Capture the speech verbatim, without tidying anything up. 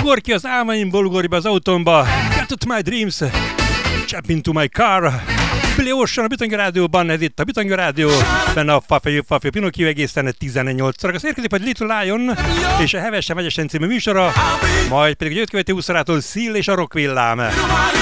ugorj ki az álmaimból, ugorj be az autómba. Get out my dreams. Jump into my car. Billy Ocean a Bitanga Rádióban, ez itt a Bitanga Rádió. Benne a Fafi Fafi Pinocchio egészen tizennyolc óra. Az érkezik majd Little Lion és a Hevesen Vegyesen című műsora. Majd pedig a jövő követő úszorától Seal és a Rock villám.